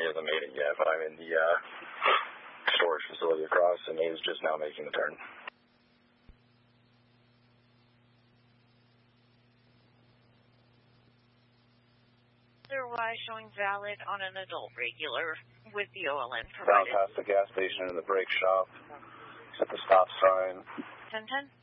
He hasn't made it yet, but I'm in the storage facility across, and he's just now making the turn. Otherwise showing valid on an adult regular with the OLN Down provided. past the gas station in the brake shop. At the stop sign. 1010.